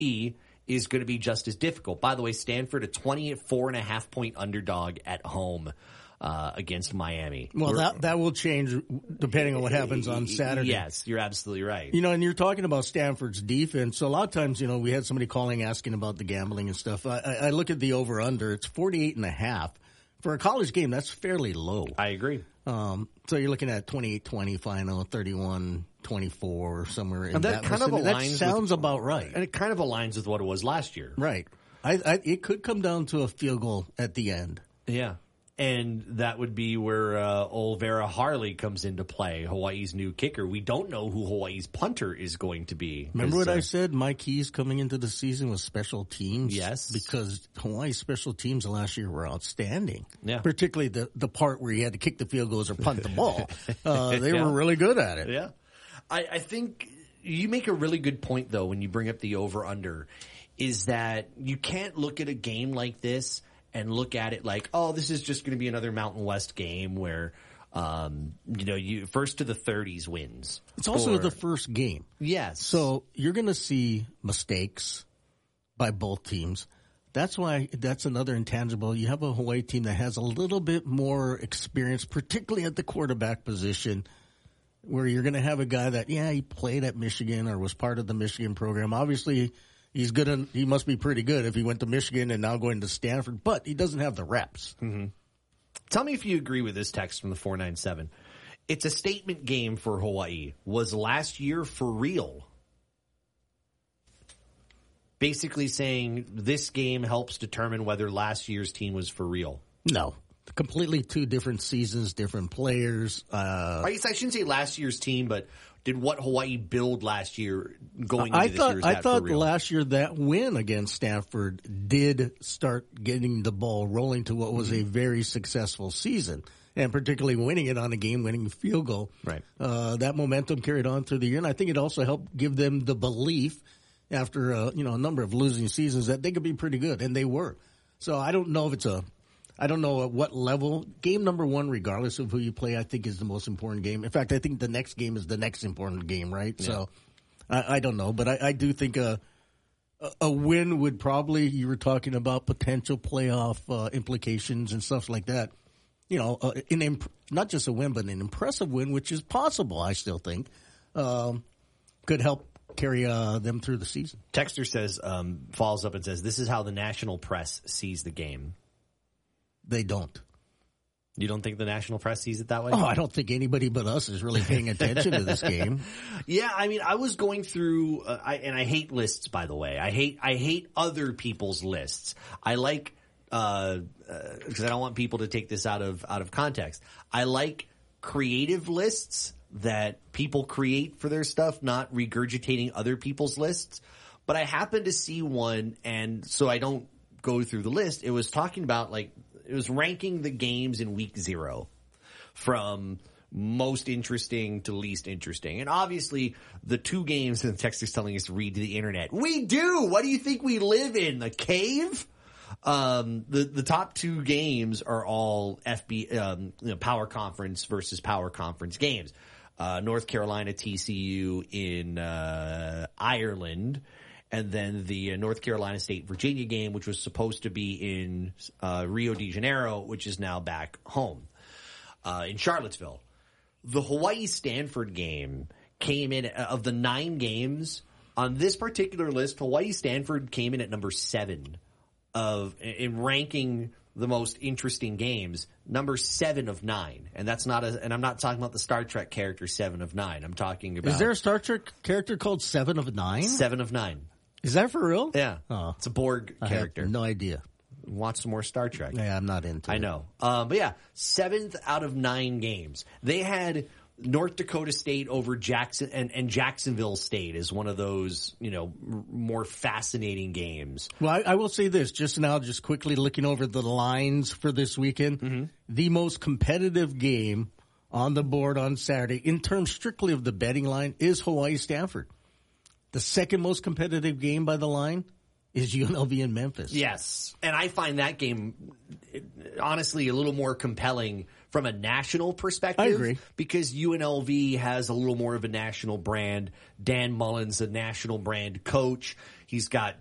is going to be just as difficult. By the way, Stanford, a 24.5-point underdog at home against Miami. Well, that will change depending on what happens on Saturday. Yes, you're absolutely right. And you're talking about Stanford's defense. So a lot of times, we had somebody calling asking about the gambling and stuff. I look at the over-under. It's 48.5. For a college game, that's fairly low. I agree. So you're looking at 28-20 final, 31-24, somewhere in and that kind of aligns. That sounds about right. And it kind of aligns with what it was last year. Right. It could come down to a field goal at the end. Yeah. And that would be where Olivera Harley comes into play, Hawaii's new kicker. We don't know who Hawaii's punter is going to be. Remember what I said? My keys coming into the season was special teams? Yes. Because Hawaii's special teams last year were outstanding. Yeah. Particularly the part where you had to kick the field goals or punt the ball. They were really good at it. Yeah. I think you make a really good point, though, when you bring up the over-under, is that you can't look at a game like this and look at it like, oh, this is just going to be another Mountain West game where, you first to the 30s wins. It's also the first game. Yes. So you're going to see mistakes by both teams. That's why that's another intangible. You have a Hawaii team that has a little bit more experience, particularly at the quarterback position, where you're going to have a guy that, he played at Michigan or was part of the Michigan program. Obviously, he's good. He must be pretty good if he went to Michigan and now going to Stanford, but he doesn't have the reps. Mm-hmm. Tell me if you agree with this text from the 497. It's a statement game for Hawaii. Was last year for real? Basically saying this game helps determine whether last year's team was for real. No. Completely two different seasons, different players. I guess I shouldn't say last year's team, but did what Hawaii build last year going into this year? I thought last year that win against Stanford did start getting the ball rolling to what was a very successful season, and particularly winning it on a game-winning field goal. Right. That momentum carried on through the year, and I think it also helped give them the belief after a number of losing seasons that they could be pretty good, and they were. So I don't know at what level. Game number one, regardless of who you play, I think is the most important game. In fact, I think the next game is the next important game, right? Yeah. So I don't know, but I do think a win would probably, you were talking about potential playoff implications and stuff like that. Not just a win, but an impressive win, which is possible, I still think, could help carry them through the season. Texter says, follows up and says, this is how the national press sees the game. They don't. You don't think the national press sees it that way? Oh, I don't think anybody but us is really paying attention to this game. Yeah, I mean, I was going through, and I hate lists, by the way. I hate other people's lists. I like, because I don't want people to take this out of context. I like creative lists that people create for their stuff, not regurgitating other people's lists. But I happened to see one, and so I don't go through the list. It was talking about it was ranking the games in week 0 from most interesting to least interesting. And obviously the two games that the text is telling us to read to the internet. We do! What do you think we live in? The cave? The top two games are all Power Conference versus Power Conference games. North Carolina TCU in Ireland, and then the North Carolina State-Virginia game, which was supposed to be in Rio de Janeiro, which is now back home in Charlottesville. The Hawaii-Stanford game came in, of the 9 games, on this particular list, Hawaii-Stanford came in at number 7 in ranking the most interesting games, number 7 of 9. And that's not and I'm not talking about the Star Trek character 7 of 9. I'm talking about... Is there a Star Trek character called 7 of 9? 7 of 9. Is that for real? Yeah. Oh. It's a Borg character. I have no idea. Watch some more Star Trek. Yeah, I'm not into it. I know. But yeah, 7th out of 9 games. They had North Dakota State over Jackson and Jacksonville State is one of those, more fascinating games. Well, I will say this just quickly looking over the lines for this weekend. Mm-hmm. The most competitive game on the board on Saturday, in terms strictly of the betting line, is Hawaii-Stanford. The second most competitive game by the line is UNLV in Memphis. Yes. And I find that game, honestly, a little more compelling from a national perspective. I agree. Because UNLV has a little more of a national brand. Dan Mullen's a national brand coach. He's got